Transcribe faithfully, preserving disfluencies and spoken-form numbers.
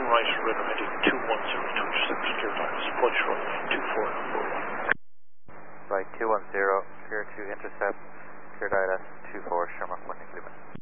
turn right, radar heading two one zero to intercept, clear direct, approach runway two four four one. Right, two one zero, clear to intercept, clear direct two four, Sherman pointing limit.